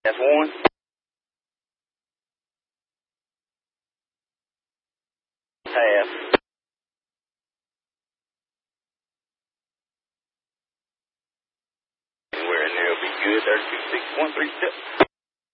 That's one. Half. Anywhere in there will be good. 36, 1, 3 steps.